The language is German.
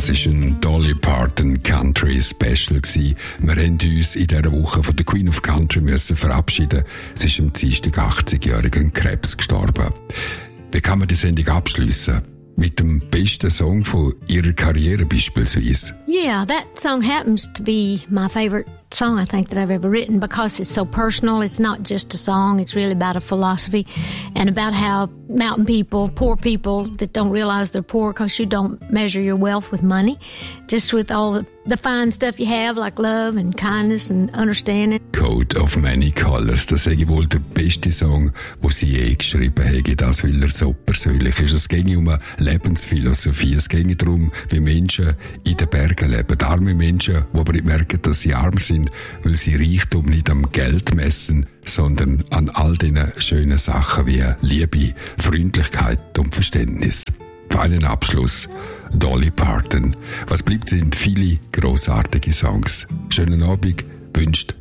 Das war ein Dolly Parton Country Special gewesen. Wir haben uns in dieser Woche von der Queen of Country müssen verabschieden. Sie ist am Dienstag 80-jährigen Krebs gestorben. Wie kann man die Sendung abschliessen? Mit dem besten Song von ihrer Karriere beispielsweise. Yeah, that song happens to be my favorite song I think that I've ever written because it's so personal. It's not just a song. It's really about a philosophy and about how mountain people, poor people that don't realize they're poor because you don't measure your wealth with money, just with all the fine stuff you have like love and kindness and understanding. Coat of Many Colors, das sei wohl der beste Song, den sie je geschrieben haben, das weil er so persönlich ist. Es ging um eine Lebensphilosophie, es ging darum, wie Menschen in den Bergen leben. Arme Menschen, die aber nicht merken, dass sie arm sind, weil sie Reichtum nicht am Geld messen, sondern an all diesen schönen Sachen wie Liebe, Freundlichkeit und Verständnis. Für einen Abschluss Dolly Parton. Was bleibt, sind viele grossartige Songs. Schönen Abend wünscht